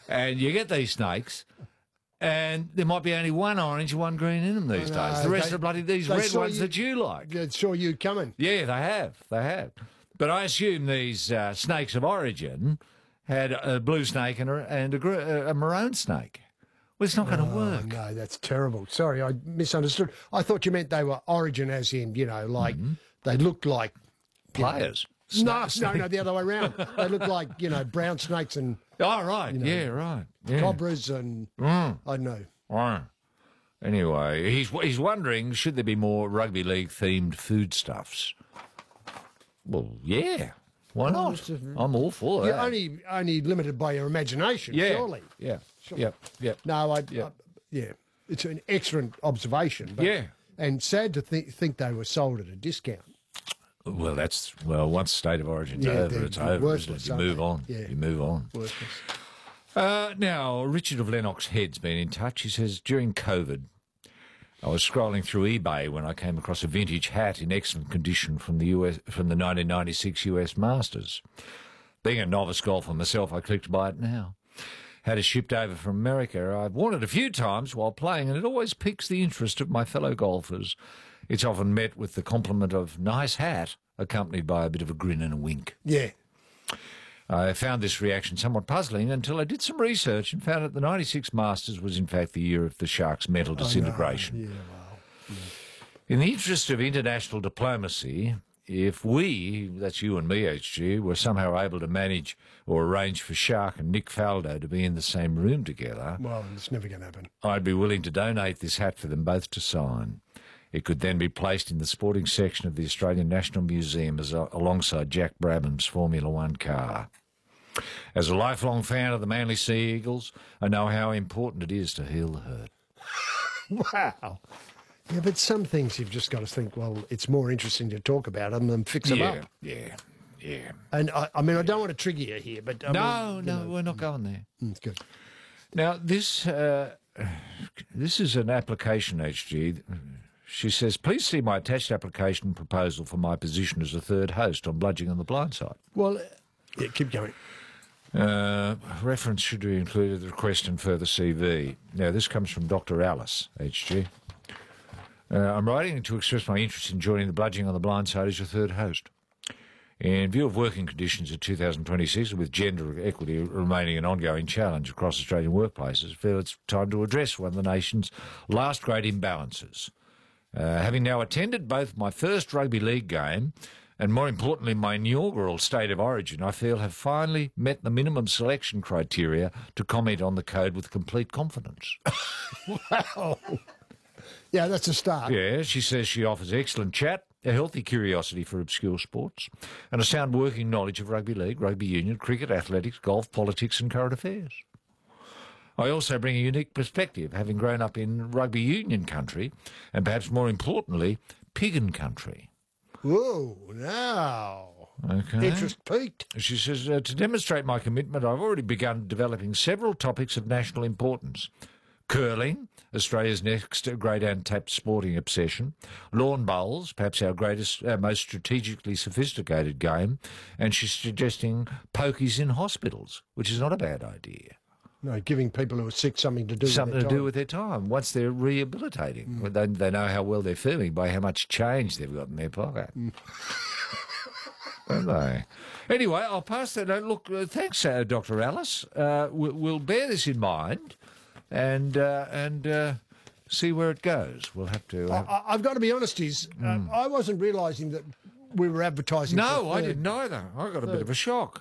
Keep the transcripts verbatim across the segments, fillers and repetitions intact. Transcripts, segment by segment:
And you get these snakes, and there might be only one orange and one green in them these I know, days. The rest they- are bloody these they red saw ones you- that you like. They saw you coming. Yeah, they have. They have. But I assume these uh, snakes of origin had a blue snake and a, and a, gr- a maroon snake. Well, it's not going to Oh, work. no, that's terrible. Sorry, I misunderstood. I thought you meant they were origin as in, you know, like they looked like... Players. No, no, no, the other way around. They look like, you know, brown snakes and Oh, right. know, yeah, right. Yeah. cobras and, Mm. I don't know. Right. Anyway, he's he's wondering, should there be more rugby league themed foodstuffs? Well, yeah. Why Well, not? it's a- I'm all for You're that. only, only limited by your imagination, yeah. surely. Yeah. Yep. Yep. No, I, Yeah. I- yeah, it's an excellent observation. But, Yeah. And sad to th- think they were sold at a discount. Well, that's well. Once state of origin's Yeah, over, they're it's over. Isn't worthless, it? You aren't move they? on. Yeah. You move on. Worthless. Uh, now, Richard of Lennox Head's been in touch. He says, during COVID, I was scrolling through eBay when I came across a vintage hat in excellent condition from the U S from the nineteen ninety-six U S Masters. Being a novice golfer myself, I clicked to buy it now. Had it shipped over from America. I've worn it a few times while playing, and it always piques the interest of my fellow golfers. It's often met with the compliment of nice hat, accompanied by a bit of a grin and a wink. Yeah. I found this reaction somewhat puzzling until I did some research and found that the ninety-six Masters was in fact the year of the Sharks' mental disintegration. Yeah, well. In the interest of international diplomacy, if we, that's you and me, H G, were somehow able to manage or arrange for Shark and Nick Faldo to be in the same room together, Well, it's never going to happen. I'd be willing to donate this hat for them both to sign. It could then be placed in the sporting section of the Australian National Museum as a, alongside Jack Brabham's Formula One car. As a lifelong fan of the Manly Sea Eagles, I know how important it is to heal the hurt. Wow. Yeah, but some things you've just got to think, well, it's more interesting to talk about them than fix them yeah, up. yeah, yeah. And I, I mean, I don't want to trigger you here, but I No, mean, you no, know, we're not going there. mm, it's good. Now, this uh, this is an application, H G. She says, please see my attached application proposal for my position as a third host on Bludgeoning on the Blind Side. Well, uh, yeah, keep going. Uh, reference should be included, the request and further C V. Now, this comes from Doctor Alice, H G. Uh, I'm writing to express my interest in joining the Bludgeoning on the Blind Side as your third host. In view of working conditions in two thousand twenty-six, with gender equity remaining an ongoing challenge across Australian workplaces, I feel it's time to address one of the nation's last great imbalances. Uh, having now attended both my first rugby league game and, more importantly, my inaugural State of Origin, I feel have finally met the minimum selection criteria to comment on the code with complete confidence. Wow. Yeah, that's a start. Yeah, she says she offers excellent chat, a healthy curiosity for obscure sports, and a sound working knowledge of rugby league, rugby union, cricket, athletics, golf, politics and current affairs. I also bring a unique perspective, having grown up in rugby union country, and perhaps more importantly, Piggin country. Whoa, now. Okay. Interest peaked. She says, uh, to demonstrate my commitment, I've already begun developing several topics of national importance. Curling, Australia's next great untapped sporting obsession. Lawn bowls, perhaps our greatest, our most strategically sophisticated game. And she's suggesting pokies in hospitals, which is not a bad idea. No, giving people who are sick something to do Something with to their do with their time once they're rehabilitating. Mm. They, they know how well they're feeling by how much change they've got in their pocket. Mm. Don't they? Anyway, I'll pass that on. Look, uh, thanks, uh, Doctor Alice. Uh, we'll, we'll bear this in mind and uh, and uh, see where it goes. We'll have to. Uh... I, I've got to be honest, is mm. uh, I wasn't realising that we were advertising. No, for I didn't either. I got a bit of a shock.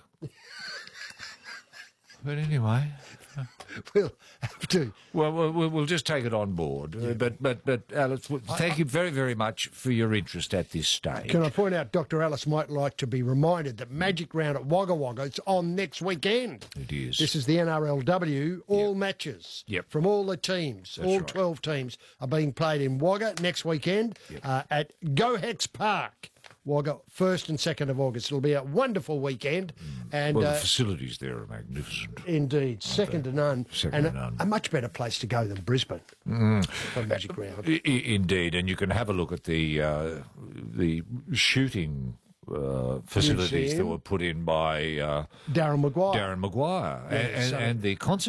But anyway, we'll have to. Well, we'll, we'll just take it on board. Yeah. Uh, but, but, but, Alice, thank I, you very, very much for your interest at this stage. Can I point out, Doctor Alice might like to be reminded that Magic Round at Wagga Wagga is on next weekend. It is. This is the N R L W, all yep. matches yep. from all the teams, That's all right. twelve teams are being played in Wagga next weekend yep. uh, at Go Hex Park. Wagga, first and second of August. It'll be a wonderful weekend. Mm. And well, the uh, facilities there are magnificent. Indeed, second to none. Second and to none. A, a much better place to go than Brisbane mm. for Magic Round. I, indeed, and you can have a look at the uh, the shooting uh, facilities Museum. that were put in by uh, Darren Maguire. Darren Maguire, Yeah, and, so- and, and the concert.